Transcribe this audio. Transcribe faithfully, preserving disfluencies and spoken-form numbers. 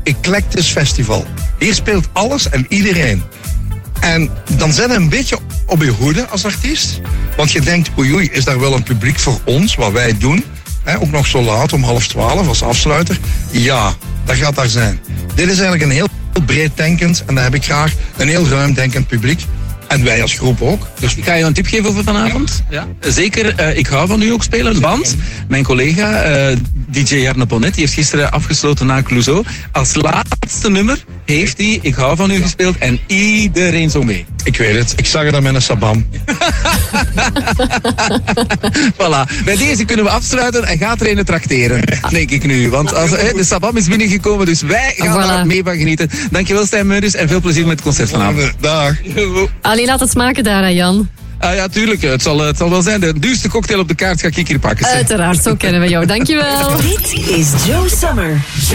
Eclectisch Festival. Hier speelt alles en iedereen. En dan zijn we een beetje op je hoede als artiest. Want je denkt, oei oei, is daar wel een publiek voor ons, wat wij doen? He, ook nog zo laat, om half twaalf als afsluiter. Ja, dat gaat daar zijn. Dit is eigenlijk een heel breed denkend, en daar heb ik graag een heel ruim denkend publiek. En wij als groep ook. Dus ik ga je een tip geven voor vanavond. Ja. Ja. Zeker, uh, ik hou van u ook spelen. Want mijn collega, uh, D J Jarno Bonnet, die heeft gisteren afgesloten na Clouseau. Als laatste nummer heeft hij Ik hou van u gespeeld en iedereen zong mee. Ik weet het. Ik zag het aan mijn sabam. Voilà. Bij deze kunnen we afsluiten en gaat er een trakteren. Denk ik nu. Want als, he, de sabam is binnengekomen, dus wij gaan voilà. er mee van genieten. Dankjewel Stijn Meurders en veel plezier met het concert vanavond. Dag. Allee, laat het smaken daar, hè, Jan. Ah, ja, tuurlijk. Het zal, het zal wel zijn. De duurste cocktail op de kaart ga ik hier pakken. Uiteraard, zo kennen we jou. Dankjewel. Dit is Joe Summer.